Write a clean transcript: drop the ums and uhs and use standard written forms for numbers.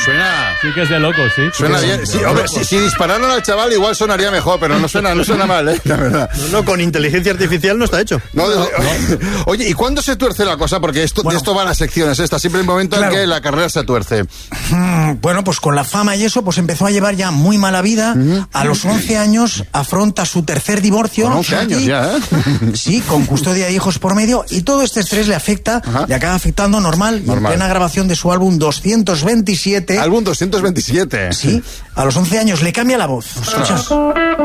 Sí que es de locos, sí. Suena bien. Sí, hombre, si dispararon al chaval igual sonaría mejor, pero no suena mal, la verdad. No, con inteligencia artificial no está hecho. Oye, ¿y cuándo se tuerce la cosa? Porque de esto van las secciones estas. Siempre hay un momento en que la carrera se tuerce. Bueno, pues con la fama y eso, pues empezó a llevar ya muy mala vida. A los 11 años afronta su tercer divorcio. Con 11 años ya, ¿eh? Sí, con custodia de hijos por medio. Y todo este estrés le afecta, le acaba afectando normal. Y en plena grabación de su álbum 227... Álbum 227. Sí, a los 11 años le cambia la voz. Escucha.